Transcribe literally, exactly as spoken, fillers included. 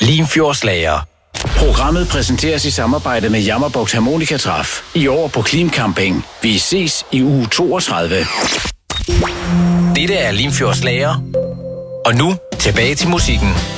Limfjordslager. Programmet præsenteres i samarbejde med Jammerbugt Harmonikatræf. I år på Klim Camping. Vi ses i uge toogtredive. Dette er Limfjordslager. Og nu tilbage til musikken.